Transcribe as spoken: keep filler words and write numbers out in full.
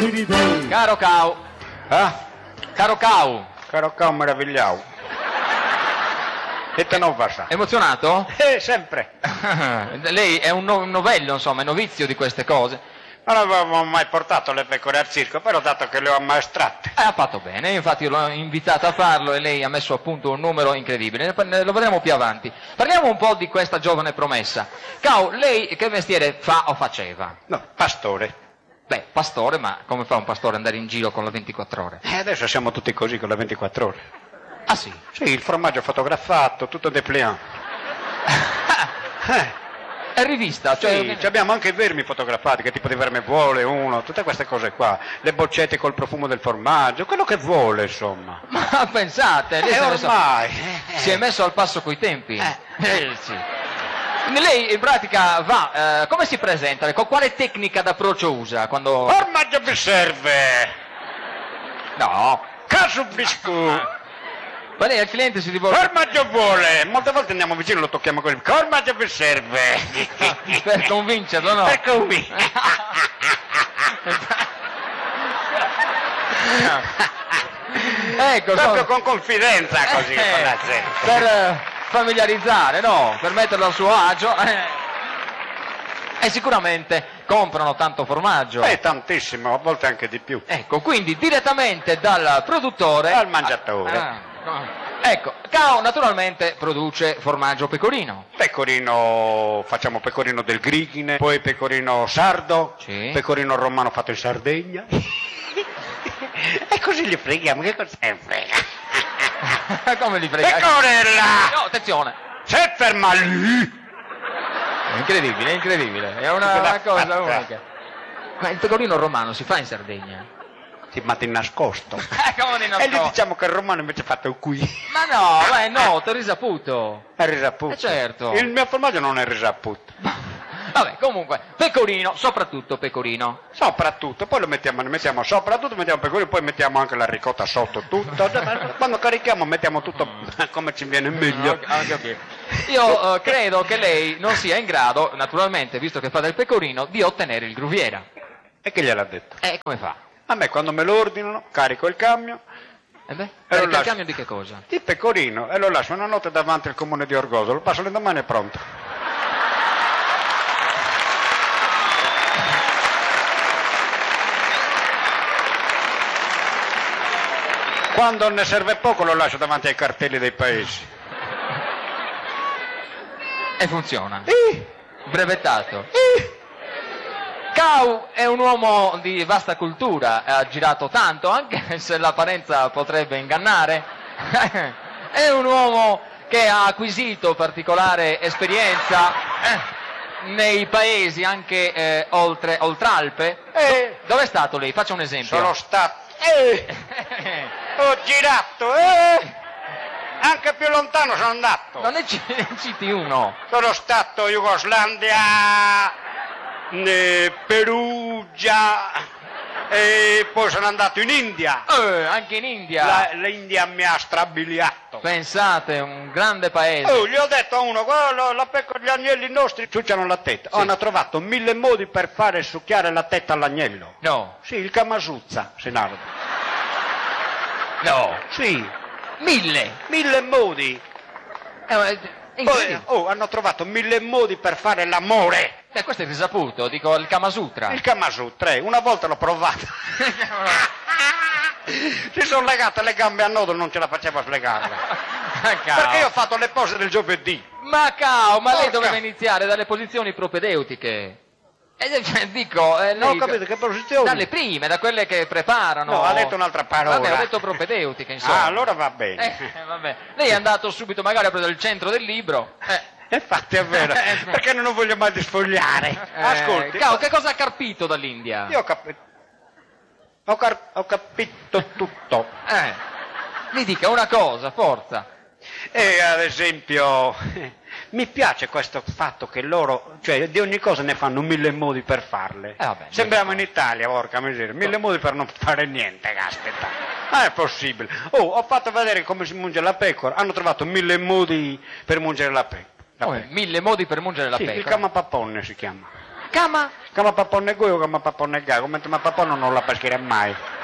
Ridei. Caro Cau. Eh? Caro Cau. Caro Cau meravigliao. E te non va sa. Emozionato? Eh, sempre. Lei è un, no- un novello, insomma, è novizio di queste cose. Non avevo mai portato le pecore al circo, però dato che le ho ammaestrate. Eh, ha fatto bene, infatti l'ho invitato a farlo e lei ha messo a punto un numero incredibile. Ne- Lo vedremo più avanti. Parliamo un po' di questa giovane promessa. Cau, lei che mestiere fa o faceva? No, pastore. Beh, pastore, ma come fa un pastore ad andare in giro con la ventiquattro ore? E adesso siamo tutti così con le ventiquattro ore. Ah sì? Sì, il formaggio fotografato, tutto dépliant. Eh. È rivista, cioè... Sì, abbiamo anche i vermi fotografati, che tipo di verme vuole uno, tutte queste cose qua, le boccette col profumo del formaggio, quello che vuole, insomma. Ma pensate, lei E si, è messo, ormai si è messo al passo coi tempi. Eh. Eh, sì. Lei in pratica va, eh, come si presenta? Con quale tecnica d'approccio usa quando... formaggio vi serve, No, caso biscu, ma lei al cliente si rivolge formaggio vuole, molte volte andiamo vicino e lo tocchiamo così, formaggio vi serve, per convincerlo, no? per convincere. Ecco, Proprio so- con confidenza così, Eh, con la gente. per eh, familiarizzare, no? Per metterlo a suo agio. eh. E sicuramente comprano tanto formaggio. Eh, tantissimo, a volte anche di più. Ecco, quindi direttamente dal produttore Al mangiatore. Ah, no. Ecco, Cao naturalmente produce formaggio pecorino. Pecorino, facciamo pecorino del Grighine, poi pecorino sardo, Sì. pecorino romano fatto in Sardegna. E così gli freghiamo, che cosa se ne frega? Come li frega? Pecorella! No, attenzione. Se ferma lì! È incredibile, è incredibile. È una, Cosa una l'ha cosa fatta? unica. Ma il pecorino romano si fa in Sardegna? Si mette in nascosto. Eh, come di E gli nascosto? diciamo che il romano invece è fatto qui. Ma no, ma è noto, è risaputo. È risaputo. Eh, certo. Il mio formaggio non è risaputo. Vabbè, comunque, pecorino, soprattutto pecorino. Soprattutto, poi lo mettiamo, ne mettiamo sopra tutto, mettiamo pecorino, poi mettiamo anche la ricotta sotto tutto. Quando carichiamo mettiamo tutto come ci viene meglio. Ok, ok, ok. Io eh, credo che lei non sia in grado, naturalmente, visto che fa del pecorino, di ottenere il gruviera. E che gliel'ha detto? E come fa? A me quando me lo ordinano, carico il camion, E beh, lo per il lascio. cambio di che cosa? il pecorino, e lo lascio una notte davanti al comune di Orgoso, lo passo l'indomani e è pronto. Quando ne serve poco lo lascio davanti ai cartelli dei paesi. E funziona. Ih, Brevettato. ih. Cao è un uomo di vasta cultura, ha girato tanto, anche se l'apparenza potrebbe ingannare. È un uomo che ha acquisito particolare esperienza eh, nei paesi anche eh, oltre Oltralpe. Eh. Dove è stato lei? Faccia un esempio. Sono stato... Eh, ho girato, eh. Anche più lontano sono andato. Non ne ci- ne citi uno. Sono stato in Jugoslandia, eh, Perugia, e poi sono andato in India. Eh, anche in India. La- L'India mi ha strabiliato. Pensate, un grande paese. Oh, gli ho detto a uno, guarda, la pecora, gli agnelli nostri succiano la tetta. Sì. Hanno trovato mille modi per fare succhiare la tetta all'agnello. No, Sì, il Kamasuzza, Senardo. no. Sì, Mille. mille modi. Eh, ma- è Poi, incredibile. oh, hanno trovato mille modi per fare l'amore. Eh, questo è risaputo, dico il Kama Sutra. Il Kamasutra, eh, una volta l'ho provato. Si sono legate le gambe a nodo, non ce la facevo a slegarle. Perché io ho fatto le pose del giovedì. Ma cao, ma lei Porca. doveva iniziare dalle posizioni propedeutiche. Eh, cioè, dico, eh, Non ho lei- capito che posizione. dalle prime, da quelle che preparano. No, ha detto un'altra parola. Vabbè, ho detto propedeutiche, insomma. Ah, allora va bene. Eh, vabbè. Lei è andato subito magari a prendere il centro del libro. Eh, Infatti è vero, Eh, perché non voglio mai disfogliare. eh, Ascolti, cao, che cosa ha carpito dall'India? io ho capito. Ho, car- ho capito tutto. Eh, mi dica una cosa, forza. E ad esempio, mi piace questo fatto che loro, cioè di ogni cosa ne fanno mille modi per farle. Eh, vabbè, Sembriamo in Italia, porca miseria, mille modi per non fare niente, caspita. Ma è possibile. Oh, ho fatto vedere come si munge la pecora, hanno trovato mille modi per mungere la, pe- la Come, pecora. mille modi per mungere la Sì, il pecora. camapaponne si chiama. Cama? Cama papponne goi o cama papponne ga, come ma papponno non la pescherà mai.